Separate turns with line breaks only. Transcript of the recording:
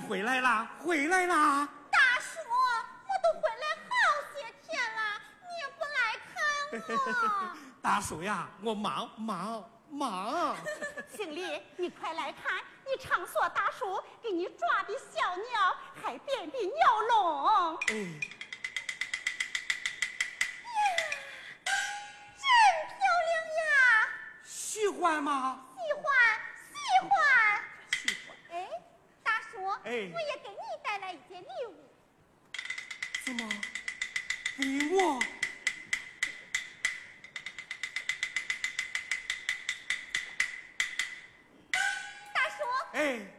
回来啦，回来啦！
大叔，我都回来好些天了，你也不来看我。
大叔呀，我忙。
经理，你快来看，你场所大叔给你抓的小鸟，还变的鸟笼。
哎，
真漂亮呀！
喜欢吗？
喜欢。哎，大叔，
哎，
我也给你带来一件礼物。
怎么？给我？
大叔，
哎。